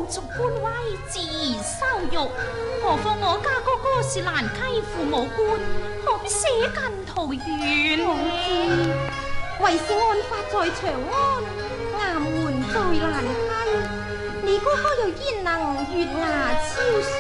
族官威，自然羞辱。何況我家哥哥是蘭溪父母官，何必捨近圖遠？ 王子，為是案發在長安，衙門在蘭溪，你哥哥又焉能月牙超